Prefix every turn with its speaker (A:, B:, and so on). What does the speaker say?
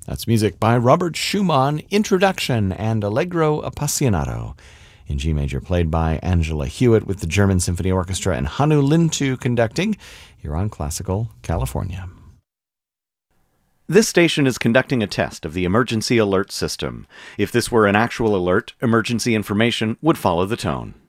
A: That's music by Robert Schumann, Introduction, and Allegro Appassionato in G major, played by Angela Hewitt with the German Symphony Orchestra and Hannu Lintu conducting, here on Classical California. This station is conducting a test of the emergency alert system. If this were an actual alert, emergency information would follow the tone.